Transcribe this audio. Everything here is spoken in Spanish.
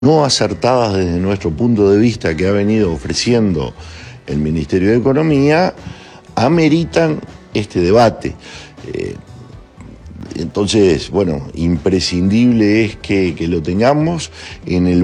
no acertadas desde nuestro punto de vista que ha venido ofreciendo el Ministerio de Economía, ameritan este debate. Entonces, bueno, imprescindible es que lo tengamos en el